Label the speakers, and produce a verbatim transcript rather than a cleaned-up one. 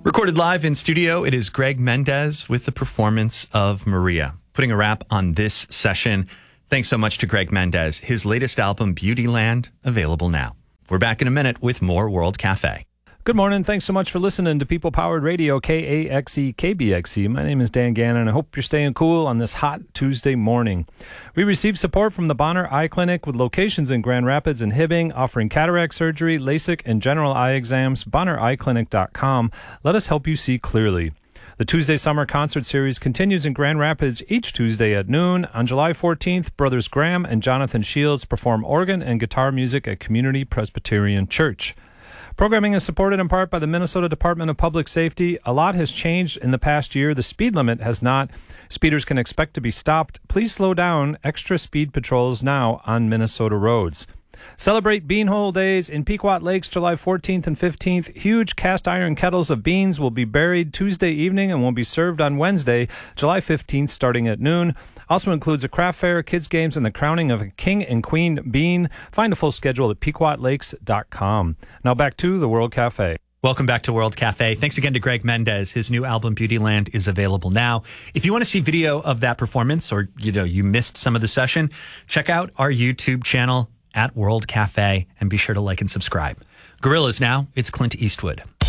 Speaker 1: Recorded live in studio, it is Greg Mendez with the performance of Maria. Putting a wrap on this session. Thanks so much to Greg Mendez. His latest album, Beautyland, available now. We're back in a minute with more World Cafe.
Speaker 2: Good morning. Thanks so much for listening to People Powered Radio, K A X E, K B X E. My name is Dan Gannon, and I hope you're staying cool on this hot Tuesday morning. We received support from the Bonner Eye Clinic with locations in Grand Rapids and Hibbing, offering cataract surgery, LASIK, and general eye exams. bonner eye clinic dot com. Let us help you see clearly. The Tuesday Summer Concert Series continues in Grand Rapids each Tuesday at noon. On July fourteenth, Brothers Graham and Jonathan Shields perform organ and guitar music at Community Presbyterian Church. Programming is supported in part by the Minnesota Department of Public Safety. A lot has changed in the past year. The speed limit has not. Speeders can expect to be stopped. Please slow down. Extra speed patrols now on Minnesota roads. Celebrate Beanhole Days in Pequot Lakes, July fourteenth and fifteenth. Huge cast iron kettles of beans will be buried Tuesday evening and will be served on Wednesday, July fifteenth, starting at noon. Also includes a craft fair, kids games, and the crowning of a king and queen bean. Find a full schedule at pequot lakes dot com. Now back to the World Cafe.
Speaker 1: Welcome back to World Cafe. Thanks again to Greg Mendez. His new album, Beautyland, is available now. If you want to see video of that performance, or you know you missed some of the session, check out our YouTube channel at World Cafe, and be sure to like and subscribe. Gorillas now, it's Clint Eastwood.